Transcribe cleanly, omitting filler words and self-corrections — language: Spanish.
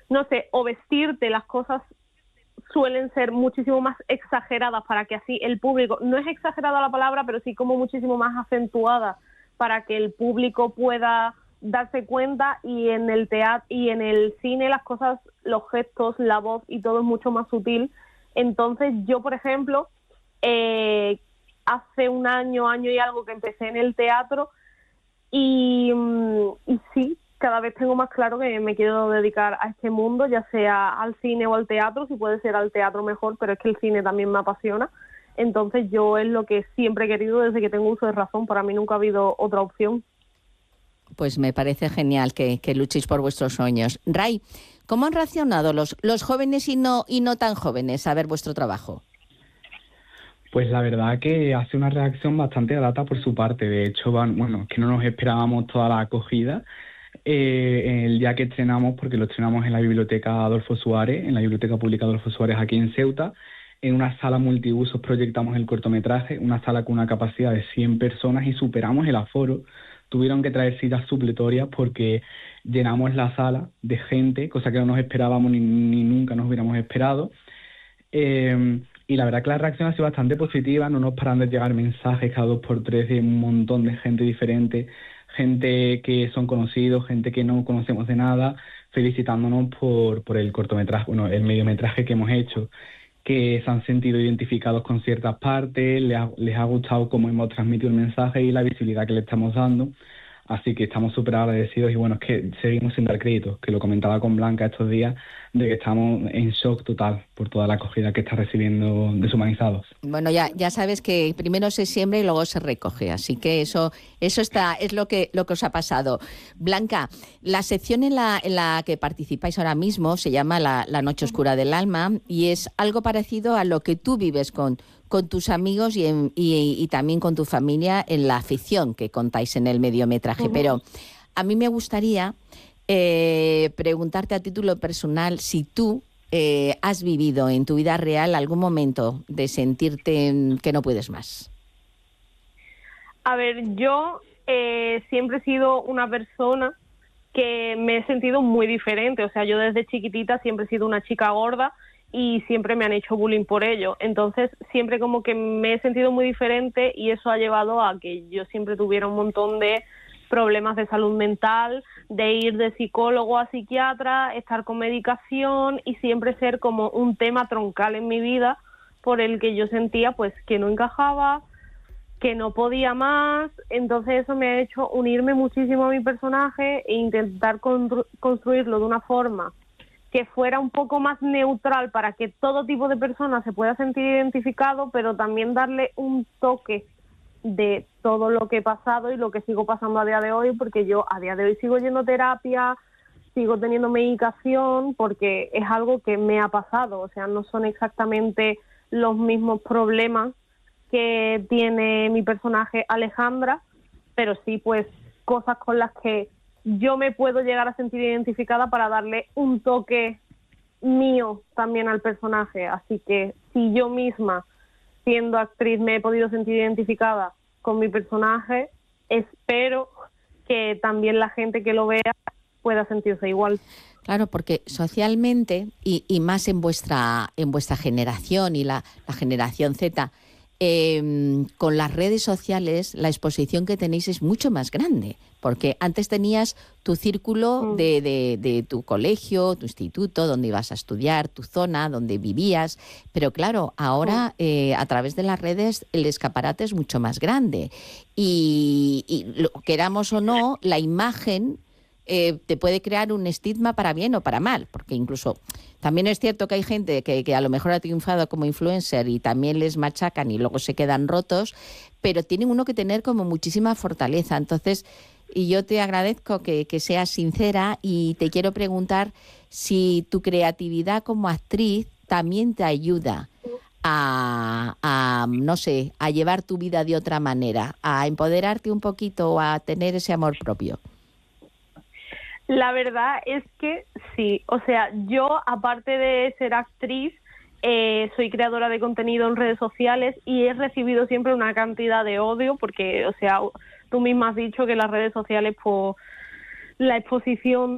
no sé, o vestirte, las cosas suelen ser muchísimo más exageradas para que así el público, no es exagerada la palabra, pero sí como muchísimo más acentuada para que el público pueda darse cuenta, y en el teatro y en el cine las cosas, los gestos, la voz y todo es mucho más sutil. Entonces yo, por ejemplo, hace un año y algo que empecé en el teatro y sí, cada vez tengo más claro que me quiero dedicar a este mundo, ya sea al cine o al teatro, si puede ser al teatro mejor, pero es que el cine también me apasiona. Entonces yo es lo que siempre he querido desde que tengo uso de razón, para mí nunca ha habido otra opción. Pues me parece genial que luchéis por vuestros sueños. Ray, ¿cómo han reaccionado los jóvenes y no tan jóvenes a ver vuestro trabajo? Pues la verdad que hace una reacción bastante grata por su parte. De hecho, que no nos esperábamos toda la acogida el día que estrenamos, porque lo estrenamos en la Biblioteca Adolfo Suárez, en la Biblioteca Pública Adolfo Suárez aquí en Ceuta. En una sala multiusos proyectamos el cortometraje, una sala con una capacidad de 100 personas y superamos el aforo. Tuvieron que traer sillas supletorias porque llenamos la sala de gente, cosa que no nos esperábamos ni nunca nos hubiéramos esperado. Y la verdad que la reacción ha sido bastante positiva, no nos paran de llegar mensajes cada 2x3 de un montón de gente diferente, gente que son conocidos, gente que no conocemos de nada, felicitándonos por el cortometraje, el mediometraje que hemos hecho, que se han sentido identificados con ciertas partes, les ha gustado cómo hemos transmitido el mensaje y la visibilidad que le estamos dando. Así que estamos súper agradecidos y bueno, es que seguimos sin dar crédito, que lo comentaba con Blanca estos días, de que estamos en shock total por toda la acogida que está recibiendo Deshumanizados. Bueno, ya sabes que primero se siembra y luego se recoge, así que eso es lo que os ha pasado. Blanca, la sección en la que participáis ahora mismo se llama La Noche Oscura del Alma y es algo parecido a lo que tú vives con tus amigos y también con tu familia en la ficción que contáis en el mediometraje. Pero a mí me gustaría preguntarte a título personal si tú has vivido en tu vida real algún momento de sentirte que no puedes más. A ver, yo siempre he sido una persona que me he sentido muy diferente. O sea, yo desde chiquitita siempre he sido una chica gorda y siempre me han hecho bullying por ello. Entonces, siempre como que me he sentido muy diferente y eso ha llevado a que yo siempre tuviera un montón de problemas de salud mental, de ir de psicólogo a psiquiatra, estar con medicación y siempre ser como un tema troncal en mi vida por el que yo sentía pues que no encajaba, que no podía más. Entonces eso me ha hecho unirme muchísimo a mi personaje e intentar construirlo de una forma que fuera un poco más neutral para que todo tipo de personas se pueda sentir identificado, pero también darle un toque de todo lo que he pasado y lo que sigo pasando a día de hoy, porque yo a día de hoy sigo yendo a terapia, sigo teniendo medicación, porque es algo que me ha pasado. O sea, no son exactamente los mismos problemas que tiene mi personaje Alejandra, pero sí pues cosas con las que yo me puedo llegar a sentir identificada para darle un toque mío también al personaje. Así que si yo misma, siendo actriz, me he podido sentir identificada con mi personaje, espero que también la gente que lo vea pueda sentirse igual. Claro, porque socialmente, y más en vuestra generación y la generación Z, con las redes sociales la exposición que tenéis es mucho más grande, porque antes tenías tu círculo de tu colegio, tu instituto, donde ibas a estudiar, tu zona, donde vivías, pero claro, ahora a través de las redes el escaparate es mucho más grande y queramos o no, la imagen te puede crear un estigma para bien o para mal, porque incluso también es cierto que hay gente que a lo mejor ha triunfado como influencer y también les machacan y luego se quedan rotos, pero tiene uno que tener como muchísima fortaleza. Entonces, y yo te agradezco que seas sincera y te quiero preguntar si tu creatividad como actriz también te ayuda a no sé, a llevar tu vida de otra manera, a empoderarte un poquito o a tener ese amor propio. La verdad es que sí. O sea, yo, aparte de ser actriz, soy creadora de contenido en redes sociales y he recibido siempre una cantidad de odio porque, o sea, tú misma has dicho que las redes sociales, pues, la exposición